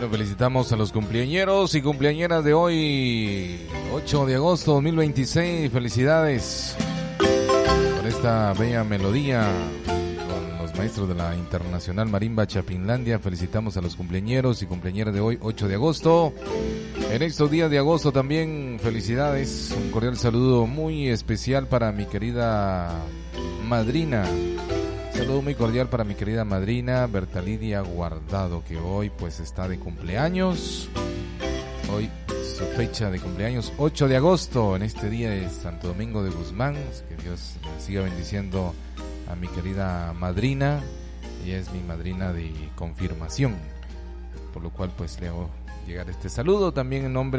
Bueno, felicitamos a los cumpleañeros y cumpleañeras de hoy, 8 de agosto 2026. Felicidades con esta bella melodía con los maestros de la Internacional Marimba Chapinlandia. Felicitamos a los cumpleañeros y cumpleañeras de hoy, 8 de agosto. En estos días de agosto también felicidades. Un cordial saludo muy especial para mi querida madrina. Saludo muy cordial para mi querida madrina Bertalidia Guardado, que hoy pues está de cumpleaños. Hoy su fecha de cumpleaños, 8 de agosto, en este día de Santo Domingo de Guzmán. Que Dios siga bendiciendo a mi querida madrina. Ella es mi madrina de confirmación, por lo cual pues le hago llegar este saludo también en nombre